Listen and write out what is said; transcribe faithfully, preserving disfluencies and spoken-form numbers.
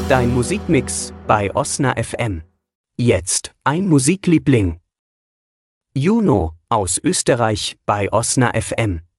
Dein Musikmix bei Osna F M. Jetzt ein Musikliebling. Juno aus Österreich bei Osna F M.